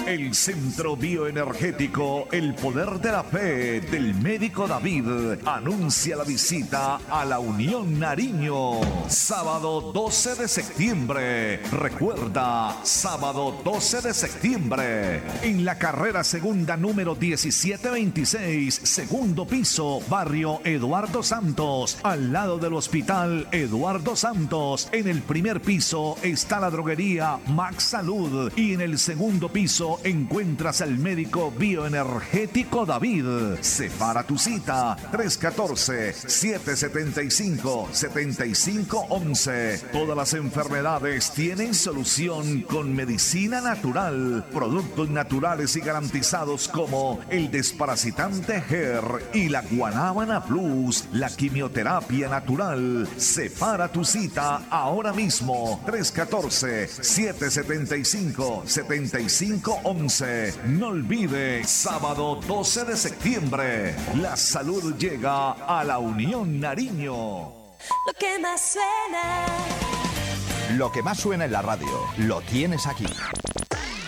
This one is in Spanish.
El Centro Bioenergético El Poder de la Fe del Médico David anuncia la visita a la Unión Nariño. Sábado 12 de septiembre. Recuerda, sábado 12 de septiembre. En la carrera segunda número 1726, segundo piso, barrio Eduardo Santos, al lado del Hospital Eduardo Santos. En el primer piso está la droguería Max Salud y en el segundo piso encuentras al médico bioenergético David. Separa tu cita 314-775-7511. Todas las enfermedades tienen solución con medicina natural, productos naturales y garantizados como el desparasitante GER y la Guanábana Plus, la quimioterapia natural. Separa tu cita ahora mismo 314-775-7511. No olvides, sábado 12 de septiembre, la salud llega a la Unión Nariño. Lo que más suena. Lo que más suena en la radio, lo tienes aquí.